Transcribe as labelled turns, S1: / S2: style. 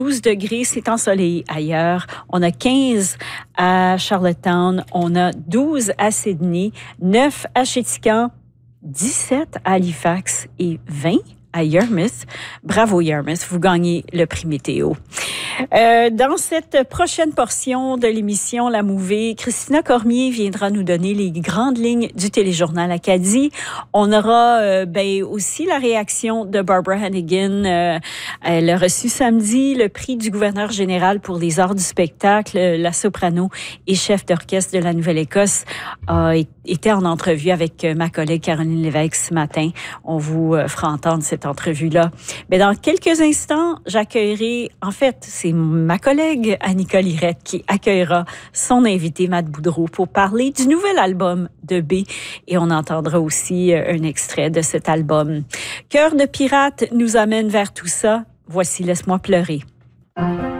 S1: 12 degrés, c'est ensoleillé ailleurs. On a 15 à Charlottetown, on a 12 à Sydney, 9 à Chéticamp, 17 à Halifax et 20 à Yarmouth. Bravo Yarmouth, vous gagnez le prix météo. Dans cette prochaine portion de l'émission La Mouvée, Christina Cormier viendra nous donner les grandes lignes du téléjournal Acadie. On aura aussi la réaction de Barbara Hannigan. Elle a reçu samedi le prix du gouverneur général pour les arts du spectacle. La soprano et chef d'orchestre de la Nouvelle-Écosse a été en entrevue avec ma collègue Caroline Lévesque ce matin. On vous fera entendre cette entrevue-là. Mais dans quelques instants, j'accueillerai, en fait, c'est ma collègue Annika Lirette qui accueillera son invité Matt Boudreau pour parler du nouvel album de B. Et on entendra aussi un extrait de cet album. Cœur de pirate nous amène vers tout ça. Voici Laisse-moi pleurer.